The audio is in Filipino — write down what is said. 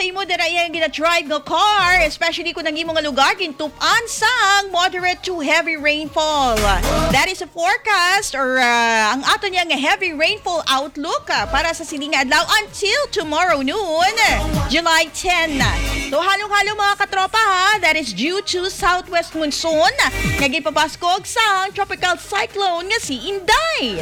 sa imo dira yang gina-drive nga car, especially kung nang imo nga lugar gintup-an sang moderate to heavy rainfall. That is a forecast or ang ato niya nga heavy rainfall outlook para sa sining adlaw until tomorrow noon, July 10. So halong-halong mga katropa ha, that is due to southwest monsoon nga gipapaskog sa tropical cyclone nga si Inday.